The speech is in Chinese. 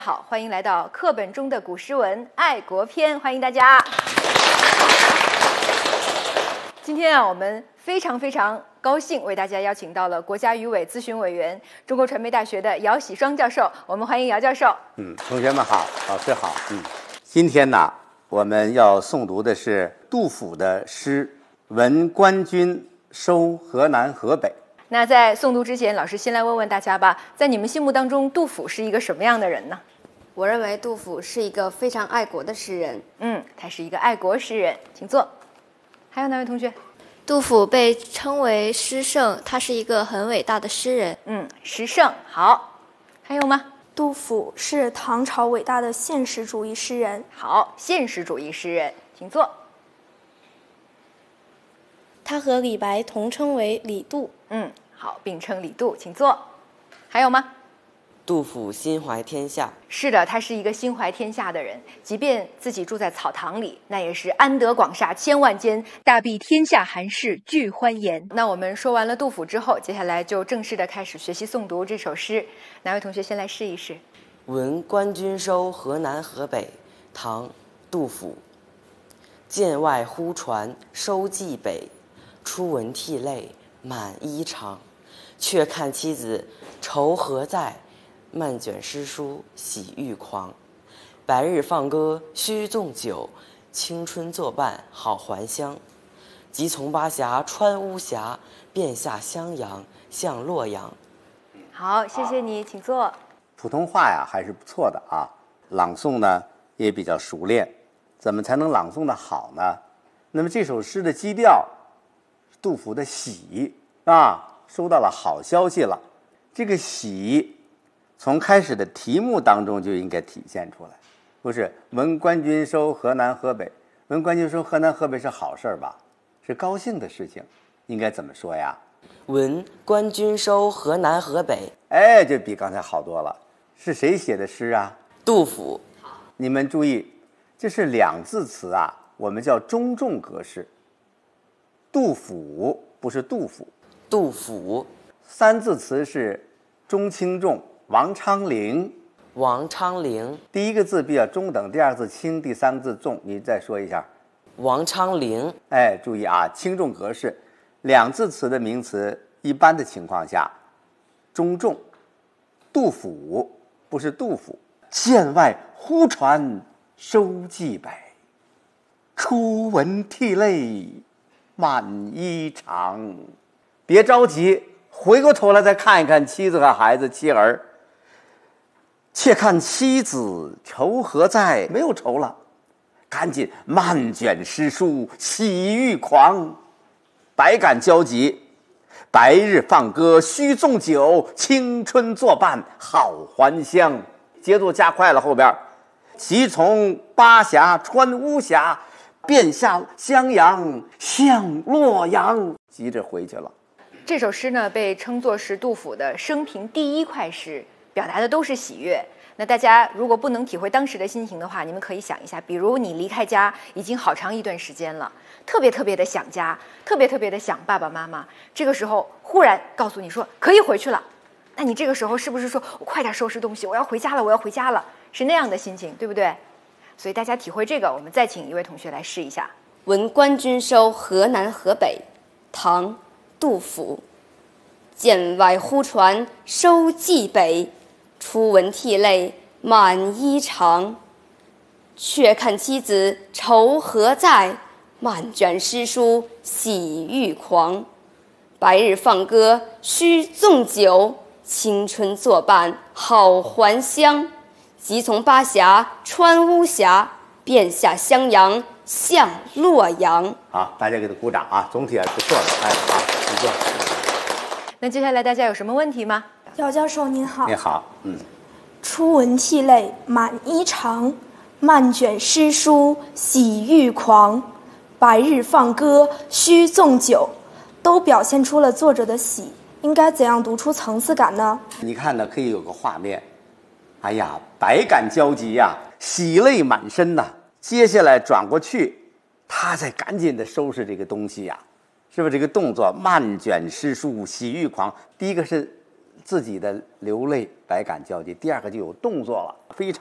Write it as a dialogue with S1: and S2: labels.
S1: 好，欢迎来到课本中的古诗文爱国篇，欢迎大家。今天我们非常高兴为大家邀请到了国家语委咨询委员、中国传媒大学的姚喜双教授，我们欢迎姚教授。
S2: 同学们好，老师好。今天呢，我们要诵读的是杜甫的诗《闻官军收河南河北》。
S1: 那在诵读之前，老师先来问问大家吧，在你们心目当中，杜甫是一个什么样的人呢？
S3: 我认为杜甫是一个非常爱国的诗人。
S1: 他是一个爱国诗人，请坐。还有哪位同学？
S4: 杜甫被称为诗圣，他是一个很伟大的诗人。
S1: 诗圣。好，还有吗？
S5: 杜甫是唐朝伟大的现实主义诗人。
S1: 好，现实主义诗人，请坐。
S4: 他和李白同称为李杜。
S1: 好，并称李杜，请坐。还有吗？
S6: 杜甫心怀天下。
S1: 是的，他是一个心怀天下的人，即便自己住在草堂里，那也是安得广厦千万间，大庇天下寒士俱欢颜。那我们说完了杜甫之后，接下来就正式的开始学习诵读这首诗。哪位同学先来试一试？
S6: 闻官军收河南河北，唐·杜甫。剑外忽传收蓟北，初闻涕泪满衣裳。却看妻子愁何在，漫卷诗书喜欲狂。白日放歌须纵酒，青春作伴好还乡。即从巴峡穿巫峡，便下襄阳向洛阳。
S1: 好，谢谢你，请坐。
S2: 普通话呀还是不错的啊，朗诵呢也比较熟练。怎么才能朗诵的好呢？那么这首诗的基调，杜甫的喜啊，收到了好消息了。这个喜从开始的题目当中就应该体现出来，不是闻官军收河南河北，闻官军收河南河北是好事吧？是高兴的事情，应该怎么说呀？
S6: 闻官军收河南河北。
S2: 这比刚才好多了。是谁写的诗啊？
S6: 杜甫。
S2: 你们注意，这是两字词啊，我们叫中重格式。杜甫不是杜甫，
S6: 杜甫。
S2: 三字词是中轻重，王昌龄。
S6: 王昌龄。
S2: 第一个字比较中等，第二个字轻，第三个字重。你再说一下。
S6: 王昌龄。
S2: 注意啊，轻重格式，两字词的名词一般的情况下中重。杜甫不是杜甫。剑外忽传收蓟北，初闻涕泪满衣裳。别着急，回过头来再看一看妻子和孩子妻儿。且看妻子愁何在，没有愁了，赶紧漫卷诗书喜欲狂，百感交集。白日放歌须纵酒，青春作伴好还乡。节奏加快了，后边即从巴峡穿巫峡，便下襄阳向洛阳。急着回去了。
S1: 这首诗呢，被称作是杜甫的生平第一快诗，表达的都是喜悦。那大家如果不能体会当时的心情的话，你们可以想一下，比如你离开家已经好长一段时间了，特别的想家，特别的想爸爸妈妈，这个时候忽然告诉你说可以回去了，那你这个时候是不是说我快点收拾东西，我要回家了，是那样的心情，对不对？所以大家体会这个，我们再请一位同学来试一下。
S3: 闻官军收河南河北，唐·杜甫。剑外忽传收蓟北，初闻涕泪满衣裳。却看妻子愁何在，漫卷诗书喜欲狂。白日放歌须纵酒，青春作伴好还乡。即从巴峡穿巫峡，便下襄阳向洛阳。
S2: 好，大家给他鼓掌啊！总体还不错的。好，请坐。
S1: 那接下来大家有什么问题吗？
S5: 姚教授您好。
S2: 你好。
S5: 初闻涕泪满衣裳，漫卷诗书喜欲狂。白日放歌须纵酒，都表现出了作者的喜，应该怎样读出层次感呢？
S2: 你看呢，可以有个画面。哎呀，百感交集呀，喜泪满身呐。接下来转过去，他再赶紧的收拾这个东西呀，是不是这个动作漫卷诗书喜欲狂？第一个是自己的流泪百感交集，第二个就有动作了，非常。